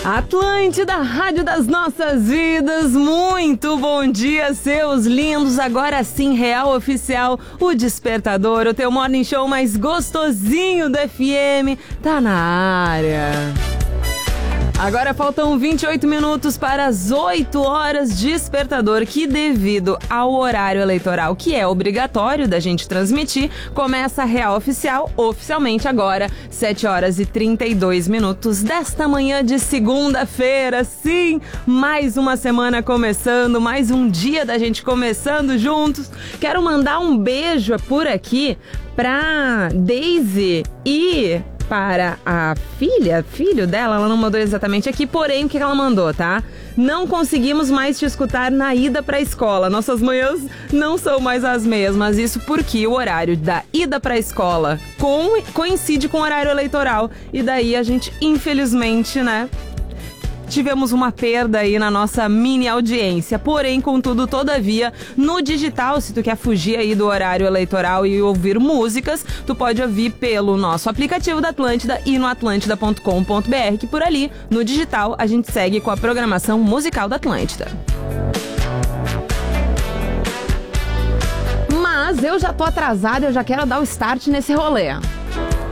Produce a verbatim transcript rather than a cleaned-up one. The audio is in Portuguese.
Atlântida, Rádio das Nossas Vidas, muito bom dia, seus lindos. Agora sim, Real Oficial, o Despertador, o teu morning show mais gostosinho do F M, tá na área. Agora faltam vinte e oito minutos para as oito horas, Despertador, que devido ao horário eleitoral, que é obrigatório da gente transmitir, começa a Real Oficial, oficialmente agora, sete horas e trinta e dois minutos desta manhã de segunda-feira. Sim, mais uma semana começando, mais um dia da gente começando juntos. Quero mandar um beijo por aqui pra Daisy e para a filha, filho dela, ela não mandou exatamente aqui, porém o que ela mandou, tá? Não conseguimos mais te escutar na ida pra escola. Nossas manhãs não são mais as mesmas. Isso porque o horário da ida pra escola com, coincide com o horário eleitoral. E daí a gente, infelizmente, né, tivemos uma perda aí na nossa mini audiência. Porém, contudo, todavia, no digital, se tu quer fugir aí do horário eleitoral e ouvir músicas, tu pode ouvir pelo nosso aplicativo da Atlântida e no atlântida ponto com ponto b r, que por ali, no digital, a gente segue com a programação musical da Atlântida. Mas eu já tô atrasada, eu já quero dar o start nesse rolê.